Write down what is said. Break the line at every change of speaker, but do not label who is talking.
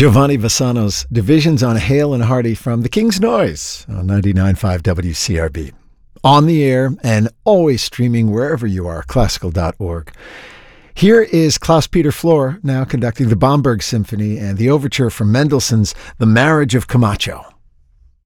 Giovanni Bassano's Divisions on Hale and Hardy from The King's Noise on 99.5 WCRB. On the air and always streaming wherever you are, classical.org. Here is Klaus-Peter Flohr now conducting the Bamberg Symphony and the overture from Mendelssohn's The Marriage of Camacho.